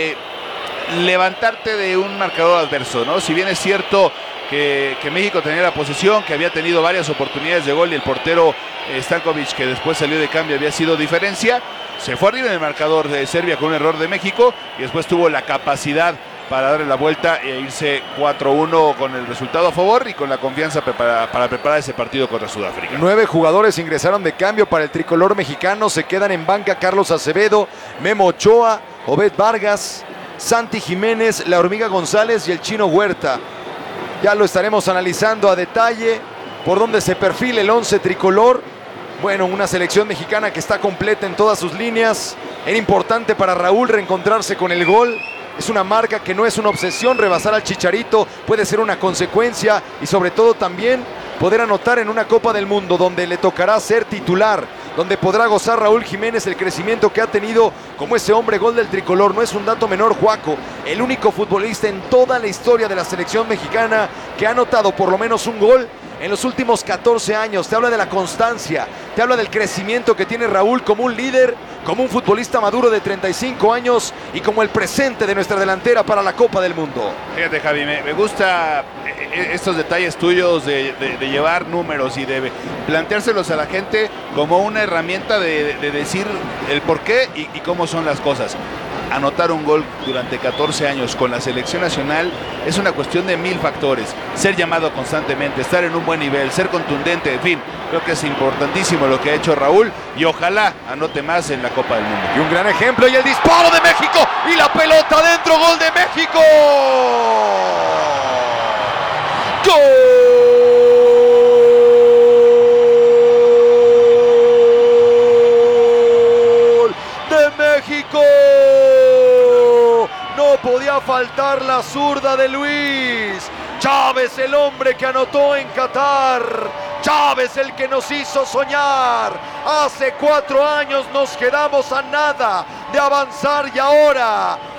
levantarte de un marcador adverso, ¿no? Si bien es cierto que México tenía la posesión, que había tenido varias oportunidades de gol y el portero Stankovic, que después salió de cambio, había sido diferencia, se fue arriba en el marcador de Serbia con un error de México y después tuvo la capacidad para darle la vuelta e irse 4-1 con el resultado a favor y con la confianza para preparar ese partido contra Sudáfrica. 9 jugadores ingresaron de cambio para el tricolor mexicano. Se quedan en banca Carlos Acevedo, Memo Ochoa, Obed Vargas, Santi Jiménez, La Hormiga González y el Chino Huerta. Ya lo estaremos analizando a detalle por donde se perfila el 11 tricolor. Bueno, una selección mexicana que está completa en todas sus líneas. Era importante para Raúl reencontrarse con el gol. Es una marca que no es una obsesión. Rebasar al Chicharito puede ser una consecuencia y sobre todo también poder anotar en una Copa del Mundo donde le tocará ser titular, donde podrá gozar Raúl Jiménez el crecimiento que ha tenido como ese hombre gol del tricolor. No es un dato menor, Juaco, el único futbolista en toda la historia de la selección mexicana que ha anotado por lo menos un gol en los últimos 14 años. Te habla de la constancia, te habla del crecimiento que tiene Raúl como un líder, como un futbolista maduro de 35 años y como el presente de nuestra delantera para la Copa del Mundo. Fíjate, Javi, me gusta estos detalles tuyos de llevar números y de planteárselos a la gente como una herramienta de decir el por qué y cómo son las cosas. Anotar un gol durante 14 años con la selección nacional es una cuestión de 1000 factores. Ser llamado constantemente, estar en un buen nivel, ser contundente, en fin, creo que es importantísimo lo que ha hecho Raúl y ojalá anote más en la Copa del Mundo. Y un gran ejemplo y el disparo de México y la pelota dentro, gol de México. ¡Gol de México! No podía faltar la zurda de Luis Chávez, el hombre que anotó en Qatar. Chávez, el que nos hizo soñar. Hace 4 años nos quedamos a nada de avanzar y ahora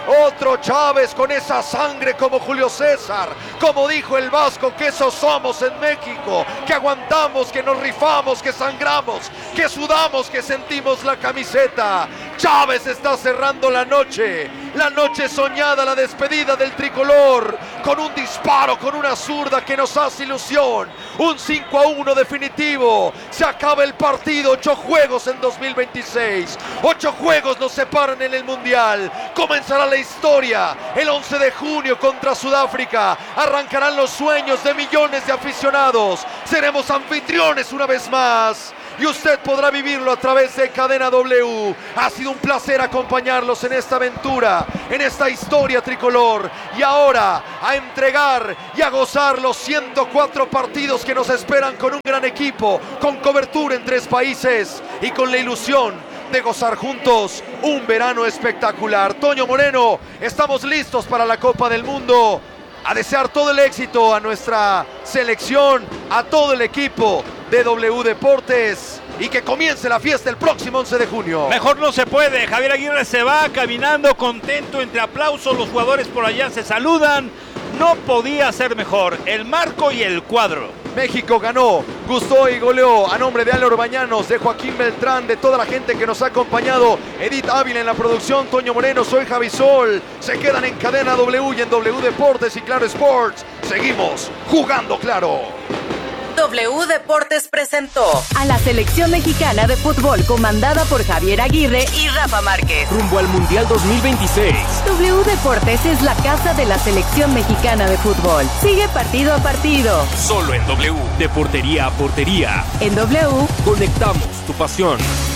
Otro Chávez con esa sangre como Julio César. Como dijo el Vasco, que esos somos en México. Que aguantamos, que nos rifamos, que sangramos, que sudamos, que sentimos la camiseta. Chávez está cerrando la noche soñada, la despedida del tricolor, con un disparo, con una zurda que nos hace ilusión. Un 5-1 definitivo. Se acaba el partido. 8 juegos en 2026. 8 juegos nos separan en el Mundial. Comenzará la historia. El 11 de junio contra Sudáfrica. Arrancarán los sueños de millones de aficionados. Seremos anfitriones una vez más. Y usted podrá vivirlo a través de Cadena W. Ha sido un placer acompañarlos en esta aventura, en esta historia tricolor. Y ahora a entregar y a gozar los 104 partidos que nos esperan con un gran equipo, con cobertura en 3 países y con la ilusión de gozar juntos un verano espectacular. Toño Moreno, estamos listos para la Copa del Mundo. A desear todo el éxito a nuestra selección, a todo el equipo de W Deportes y que comience la fiesta el próximo 11 de junio. Mejor no se puede. Javier Aguirre se va caminando contento entre aplausos. Los jugadores por allá se saludan. No podía ser mejor. El marco y el cuadro. México ganó, gustó y goleó. A nombre de Ale Orbañanos, de Joaquín Beltrán, de toda la gente que nos ha acompañado, Edith Ávila en la producción, Toño Moreno, soy Javi Sol. Se quedan en Cadena W y en W Deportes y Claro Sports. Seguimos jugando claro. W Deportes presentó a la selección mexicana de fútbol comandada por Javier Aguirre y Rafa Márquez. Rumbo al Mundial 2026. W Deportes es la casa de la selección mexicana de fútbol. Sigue partido a partido. Solo en W. De portería a portería. En W conectamos tu pasión.